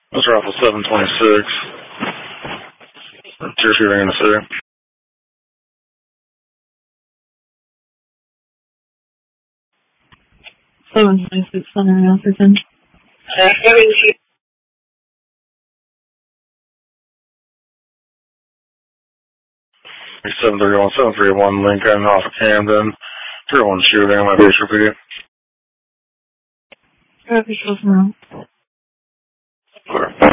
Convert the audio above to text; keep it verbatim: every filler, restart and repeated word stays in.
That's Raffle seven twenty-six. Tier shooting in the city. seven twenty-six, Southern Atherton. Uh, seven thirty-one, seven thirty-one, Lincoln off of Camden. three one shooting, my base repeat. Traffic goes around. Clear.